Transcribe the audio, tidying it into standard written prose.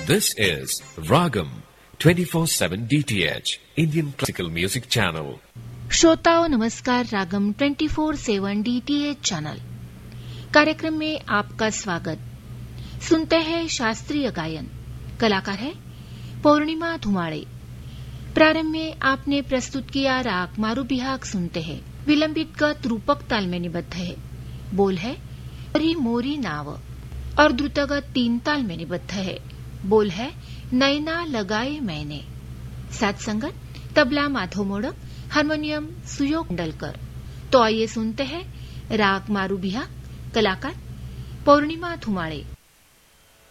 This is Ragam 24/7 DTH Indian Classical Music Channel. श्रोताओं नमस्कार। रागम 24/7 DTH channel कार्यक्रम में आपका स्वागत। सुनते हैं शास्त्रीय गायन। कलाकार है पूर्णिमा धुमाड़े। प्रारंभ में आपने प्रस्तुत किया राग मारू बिहाग सुनते हैं। विलंबित गत रूपक ताल में निबद्ध है। बोल है मोरी मोरी नाव और द्रुतगत 3 ताल में निबद्ध है। बोल है नैना लगाए मैंने। साथ संगत तबला माधव मोड़क, हारमोनियम सुयोग मंडलकर। तो आइए सुनते हैं राग मारू बिहाग। कलाकार पूर्णिमा धुमाड़े।